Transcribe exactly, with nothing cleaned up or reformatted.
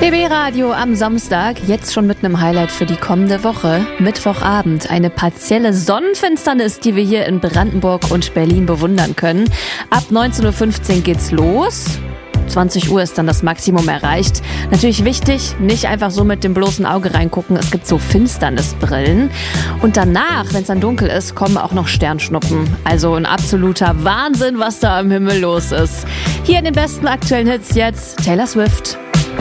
B B Radio am Samstag, jetzt schon mit einem Highlight für die kommende Woche. Mittwochabend, eine partielle Sonnenfinsternis, die wir hier in Brandenburg und Berlin bewundern können. Ab neunzehn Uhr fünfzehn geht's los. zwanzig Uhr ist dann das Maximum erreicht. Natürlich wichtig, nicht einfach so mit dem bloßen Auge reingucken. Es gibt so Finsternisbrillen. Und danach, wenn es dann dunkel ist, kommen auch noch Sternschnuppen. Also ein absoluter Wahnsinn, was da am Himmel los ist. Hier in den besten aktuellen Hits jetzt Taylor Swift.